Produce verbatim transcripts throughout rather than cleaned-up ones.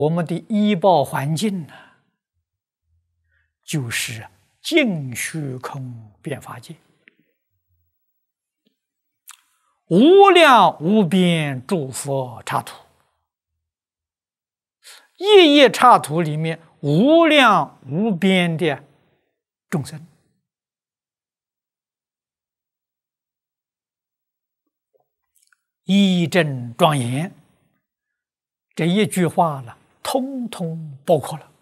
我们的医报环境呢，就是净虚空遍法界，无量无边诸佛刹土，一一刹土里面无量无边的众生。一真庄严，这一句话呢，通通包括了。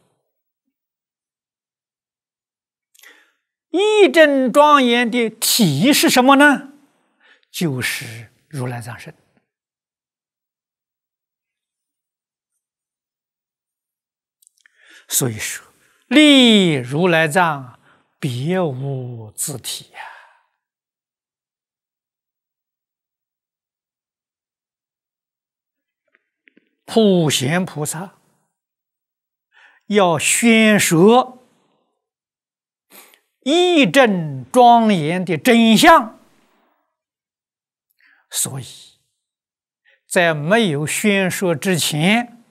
一真庄严的体是什么呢？就是如来藏身。所以说，立如来藏，别无自体呀、啊。普贤菩萨要宣说一真庄严的真相，所以在没有宣说之前，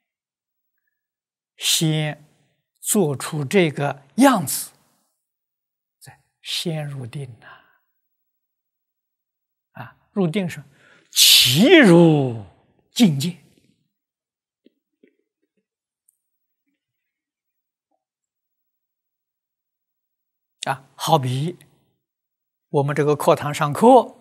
先做出这个样子，再先入定呐、啊。啊，入定是其如境界。啊，好比我们这个课堂上课，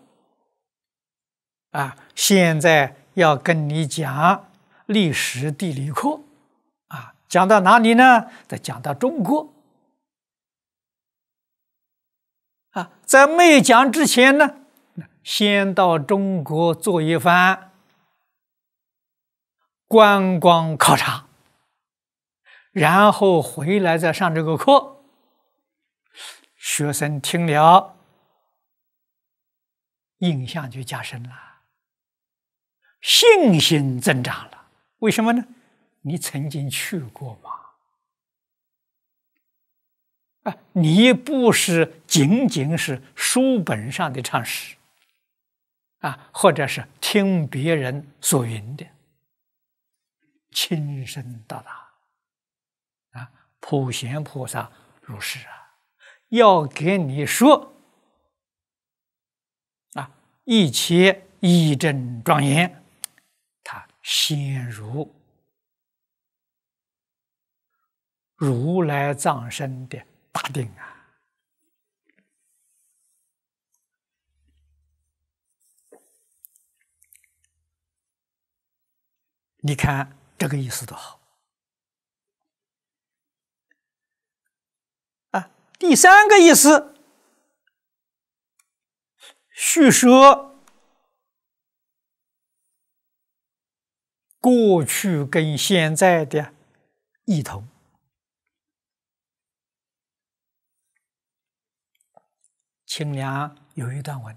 啊，现在要跟你讲历史地理课，啊，讲到哪里呢？再讲到中国，啊，在没讲之前呢，先到中国做一番观光考察，然后回来再上这个课。学生听了，印象就加深了，信心增长了。为什么呢？你曾经去过吗？啊，你不是仅仅是书本上的常识，啊，或者是听别人所云的，亲身到达。啊，普贤菩萨如是啊。要给你说啊，一切一真庄严，他先入如来藏身的大定啊！你看这个意思多好啊！第三个意思，叙说过去跟现在的异同。清凉有一段文，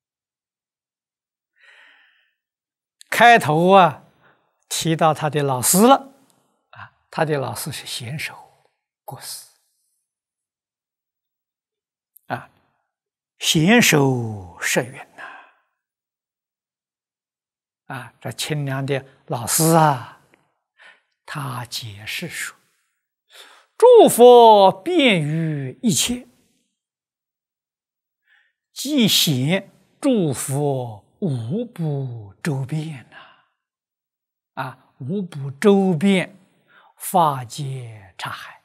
开头啊提到他的老师了啊，他的老师是贤首过世。啊，贤首摄云呐！啊，这清凉的老师啊，他解释说：诸佛遍于一切，即显诸佛无不周遍呐！啊，无不周遍法界刹海。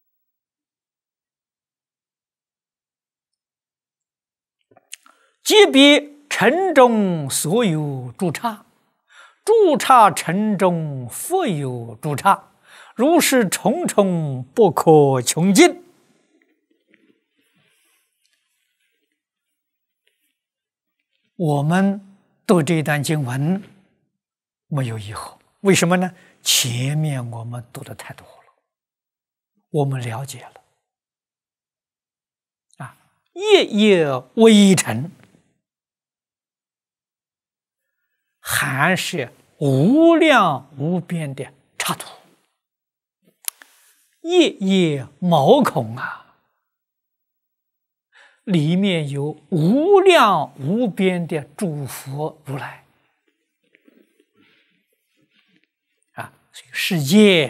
即彼尘中所有诸刹，诸刹尘中复有诸刹，如是重重不可穷尽。我们读这段经文没有疑惑，为什么呢？前面我们读的太多了，我们了解了啊，夜夜微尘。含是无量无边的刹土，夜夜毛孔啊，里面有无量无边的诸佛如来啊， 所以世界